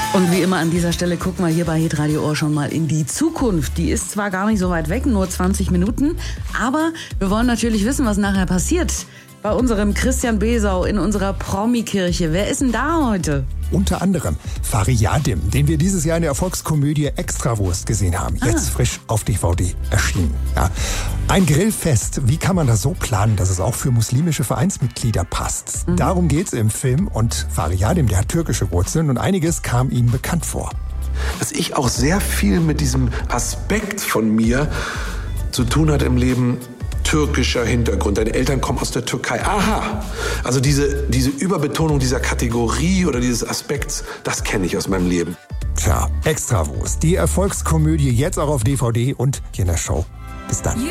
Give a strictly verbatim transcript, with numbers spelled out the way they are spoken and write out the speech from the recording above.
Und wie immer an dieser Stelle gucken wir hier bei Hitradio Ohr schon mal in die Zukunft. Die ist zwar gar nicht so weit weg, nur zwanzig Minuten, aber wir wollen natürlich wissen, was nachher passiert. Bei unserem Christian Besau in unserer Promi-Kirche. Wer ist denn da heute? Unter anderem Fariyadim, den wir dieses Jahr in der Erfolgskomödie Extrawurst gesehen haben. Jetzt ah. frisch auf D V D erschienen. Ja. Ein Grillfest. Wie kann man das so planen, dass es auch für muslimische Vereinsmitglieder passt? Mhm. Darum geht's im Film. Und Fariyadim, der hat türkische Wurzeln und einiges kam ihm bekannt vor. Dass ich auch sehr viel mit diesem Aspekt von mir zu tun hat im Leben, türkischer Hintergrund. Deine Eltern kommen aus der Türkei. Aha! Also diese, diese Überbetonung dieser Kategorie oder dieses Aspekts, das kenne ich aus meinem Leben. Tja, Extrawurst. Die Erfolgskomödie jetzt auch auf D V D und hier in der Show. Bis dann.